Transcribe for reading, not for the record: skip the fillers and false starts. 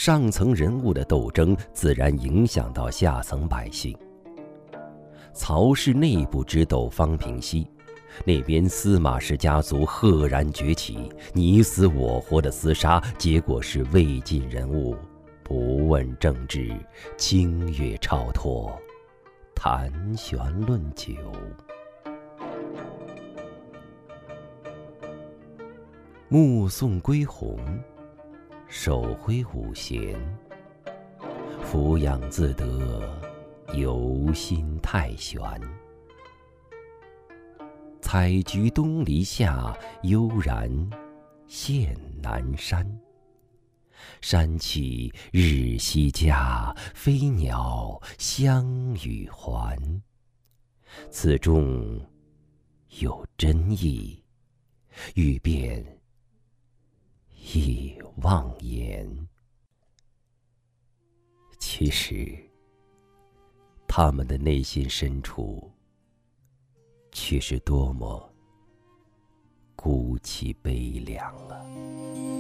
上层人物的斗争自然影响到下层百姓。曹氏内部之斗方平息，那边司马氏家族赫然崛起，你死我活的厮杀，结果是魏晋人物不问政治，清阅超脱，谈玄论酒。目送归鸿，手挥五弦，俯仰自得，游心太玄。采菊东篱下，悠然见南山。山气日夕佳，飞鸟相与还。此中有真意，欲辨亦忘言。其实，他们的内心深处，却是多么孤凄悲凉啊！